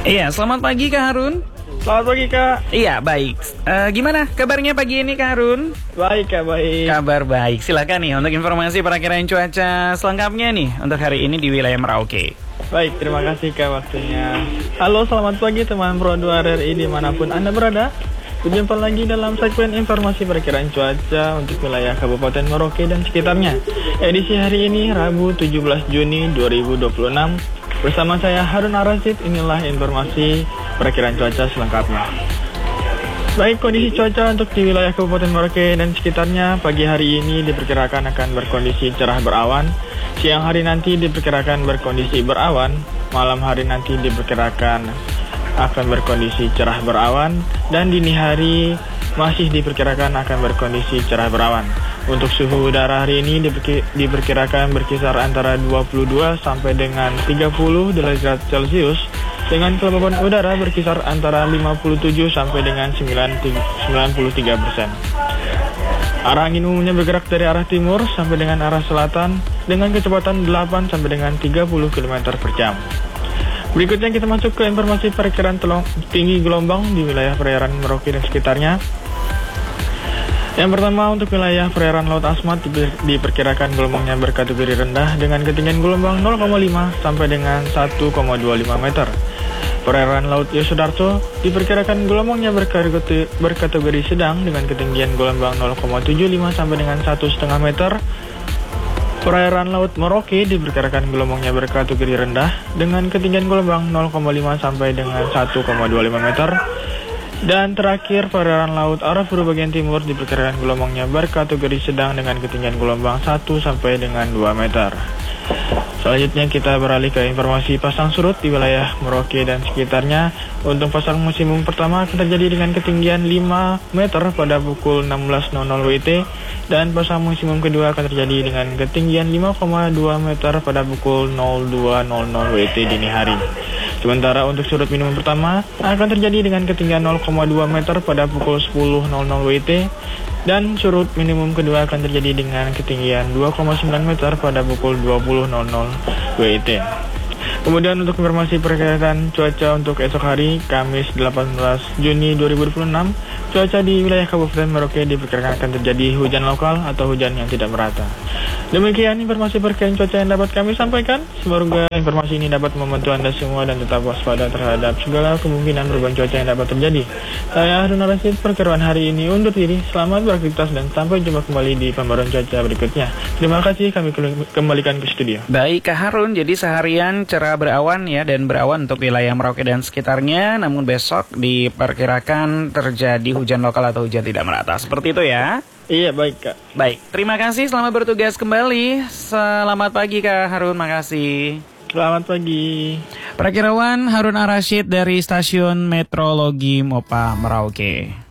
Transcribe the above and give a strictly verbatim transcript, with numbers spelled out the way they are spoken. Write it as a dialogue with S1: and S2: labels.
S1: Iya, selamat pagi Kak Harun.
S2: Selamat pagi Kak.
S1: Iya, baik. Eh, gimana kabarnya pagi ini Kak Harun?
S2: Baik Kak, baik.
S1: Kabar baik. Silakan nih untuk informasi perakiraan cuaca selengkapnya nih untuk hari ini di wilayah Merauke.
S2: Baik, terima kasih Kak waktunya. Halo, selamat pagi teman Pro dua R R I dimanapun Anda berada. Berjumpa lagi dalam segmen informasi perakiraan cuaca untuk wilayah Kabupaten Merauke dan sekitarnya. Edisi hari ini Rabu tujuh belas Juni dua ribu dua puluh enam. Bersama saya Harun Ar-Rasyid, inilah informasi perakiraan cuaca selengkapnya. Baik, kondisi cuaca untuk di wilayah Kabupaten Merauke dan sekitarnya pagi hari ini diperkirakan akan berkondisi cerah berawan. Siang hari nanti diperkirakan berkondisi berawan. Malam hari nanti diperkirakan akan berkondisi cerah berawan. Dan dini hari masih diperkirakan akan berkondisi cerah berawan. Untuk suhu udara hari ini diperkirakan berkisar antara dua puluh dua sampai dengan tiga puluh derajat Celcius, dengan kelembapan udara berkisar antara lima puluh tujuh sampai dengan sembilan puluh tiga persen. Arah angin umumnya bergerak dari arah timur sampai dengan arah selatan dengan kecepatan delapan sampai dengan tiga puluh kilometer per jam. Berikutnya kita masuk ke informasi perkiraan tinggi gelombang di wilayah perairan Merauke dan sekitarnya. Yang pertama, untuk wilayah perairan Laut Asmat diperkirakan gelombangnya berkategori rendah dengan ketinggian gelombang nol koma lima sampai dengan satu koma dua lima meter. Perairan Laut Yosudarso diperkirakan gelombangnya berkategori, berkategori sedang dengan ketinggian gelombang nol koma tujuh lima sampai dengan satu koma lima meter. Perairan Laut Merauke diperkirakan gelombangnya berkategori rendah dengan ketinggian gelombang nol koma lima sampai dengan satu koma dua lima meter. Dan terakhir, perairan Laut Arafura bagian timur diperkirakan gelombangnya berkategori sedang dengan ketinggian gelombang satu sampai dengan dua meter. Selanjutnya kita beralih ke informasi pasang surut di wilayah Merauke dan sekitarnya. Untuk pasang maksimum pertama akan terjadi dengan ketinggian lima meter pada pukul enam belas W T, dan pasang maksimum kedua akan terjadi dengan ketinggian lima koma dua meter pada pukul nol dua W T dini hari. Sementara untuk surut minimum pertama akan terjadi dengan ketinggian nol koma dua meter pada pukul sepuluh W T, dan surut minimum kedua akan terjadi dengan ketinggian dua koma sembilan meter pada pukul dua puluh W T. Kemudian untuk informasi perkiraan cuaca untuk esok hari Kamis delapan belas Juni dua ribu dua puluh enam, cuaca di wilayah Kabupaten Merauke diperkirakan akan terjadi hujan lokal atau hujan yang tidak merata. Demikian informasi perkiraan cuaca yang dapat kami sampaikan. Semoga informasi ini dapat membantu Anda semua dan tetap waspada terhadap segala kemungkinan perubahan cuaca yang dapat terjadi. Saya Harun Ar-Rasyid, perkiraan hari ini undur diri. Selamat beraktivitas dan sampai jumpa kembali di pembaruan cuaca berikutnya. Terima kasih, kami kembalikan ke studio.
S1: Baik Kak Harun, jadi seharian cerah berawan ya, dan berawan untuk wilayah Merauke dan sekitarnya. Namun besok diperkirakan terjadi hujan lokal atau hujan tidak merata. Seperti itu ya?
S2: Iya, baik Kak.
S1: Baik, terima kasih, selamat bertugas kembali. Selamat pagi Kak Harun, makasih.
S2: Selamat pagi.
S1: Perakirawan Harun Ar-Rasyid dari Stasiun Meteorologi Mopa Merauke.